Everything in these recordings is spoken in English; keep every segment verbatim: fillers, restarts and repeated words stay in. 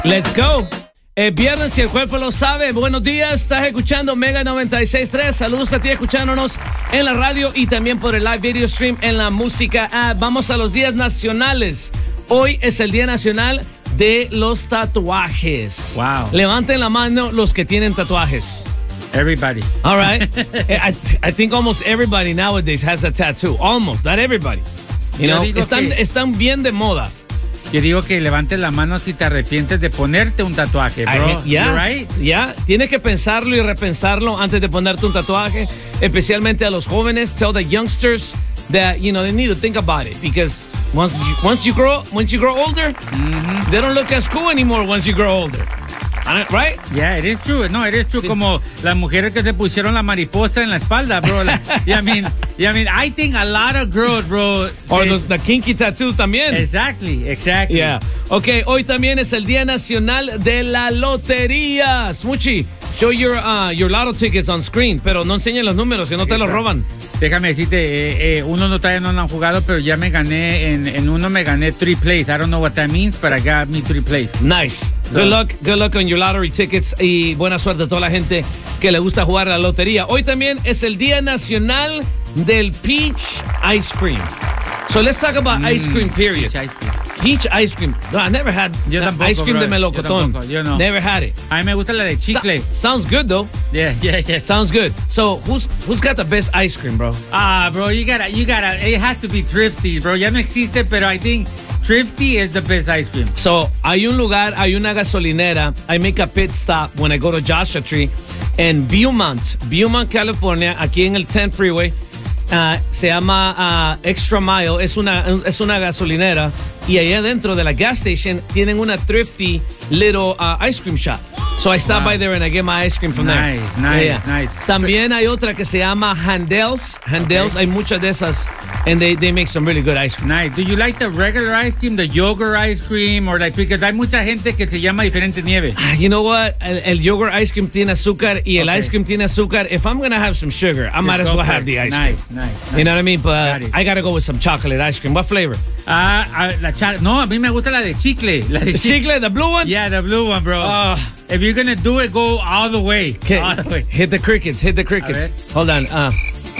Let's go. El viernes, si el cuerpo lo sabe. Buenos días, estás escuchando Mega noventa y seis punto tres. Saludos a ti escuchándonos en la radio y también por el live video stream en la música app. Vamos a los días nacionales. Hoy es el Día Nacional de los Tatuajes. Wow. Levanten la mano los que tienen tatuajes. Everybody. All right. I, I think almost everybody nowadays has a tattoo. Almost, not everybody. You Yo know, digo están, que- están bien de moda. Yo digo que levantes la mano si te arrepientes de ponerte un tatuaje, bro. I- yeah, You're right? yeah. Tienes que pensarlo y repensarlo antes de ponerte un tatuaje, especialmente a los jóvenes. Tell the youngsters that, you know, they need to think about it because once you, once you grow once you grow older, they don't look as cool anymore once you grow older. Uh, Right? Yeah, it is true. No, it is true. Como las mujeres que se pusieron la mariposa en la espalda, bro. La, yeah, I mean, yeah, I mean, I think a lot of girls, bro. Or they- los, the kinky tattoos también. Exactly, exactly. Yeah. Ok, hoy también es el Día Nacional de la Lotería. Smuchi, show your, uh, your lotto tickets on screen, pero no enseñen los números, si no te los roban. Déjame decirte, eh, eh, uno no todavía no lo han jugado, pero ya me gané, en, en uno me gané three plays. I don't know what that means, but I got me three plays. Nice. Good luck, good luck on your lottery tickets y buena suerte a toda la gente que le gusta jugar a la lotería. Hoy también es el Día Nacional del Peach Ice Cream. So let's talk about ice cream, period. Peach ice cream. Peach ice cream. No, I never had Yo that tampoco, ice cream bro. de Yo melocotón. tampoco, yo no. Never had it. A mí me gusta la de chicle. So- sounds good though. Yeah, yeah, yeah. Sounds good. So who's who's got the best ice cream, bro? Ah, bro, you gotta, you gotta, it has to be Thrifty, bro. Ya no existe, pero I think Thrifty is the best ice cream. So, hay un lugar, hay una gasolinera. I make a pit stop when I go to Joshua Tree en Beaumont, Beaumont, California, aquí en el tenth Freeway. Uh, se llama uh, Extra Mile. Es una, es una gasolinera. Y ahí adentro de la gas station tienen una Thrifty little uh, ice cream shop. So I stop Wow. by there and I get my ice cream from Nice, there. nice, nice. También hay otra que se llama Handel's. Handel's, Okay. hay muchas de esas. And they, they make some really good ice cream. Nice. Do you like the regular ice cream, the yogurt ice cream, or like, because hay mucha gente que se llama diferente nieve. You know what? El, el yogurt ice cream tiene azúcar y el Okay. ice cream tiene azúcar. If I'm going to have some sugar, I might as go well for have it. the ice Nice, cream. nice, nice. You know what I mean? But Got it. I got to go with some chocolate ice cream. What flavor? Ah, ah, la cha- no, a mí me gusta la de chicle. La de The chicle, the blue one? Yeah, the blue one, bro. Ah. If you're gonna do it, go all the way. Okay, All the way. hit the crickets. Hit the crickets. ver. Hold on. Uh,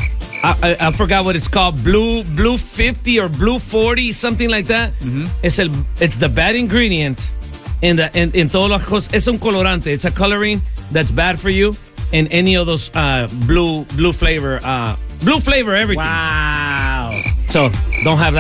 I, I, I forgot what it's called. Blue Blue fifty or Blue forty, something like that. It's, el, it's the bad ingredient in, the, in, in todos los cosas. Es un colorante. It's a coloring that's bad for you in any of those uh, blue blue flavor. Uh, blue flavor everything. Wow. So don't have that.